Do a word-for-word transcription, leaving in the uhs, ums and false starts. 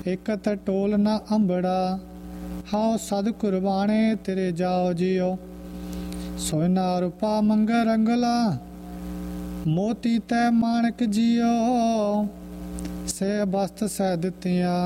ਇਕਤ toll ਨਾ ਅੰਬੜਾ, ਹਾਓ ਸਦ ਕੁਰਬਾਣੇ ਤੇਰੇ ਜਾਓ ਜੀਓ। ਸੋਨਾ ਰੁਪਾ ਮੰਗ ਰੰਗਲਾ, ਮੋਤੀ ਤੈ ਮਾਣਕ ਜੀਓ। ਸੇ ਬਸਤ ਸਹਿ ਦਿੱਤੀਆਂ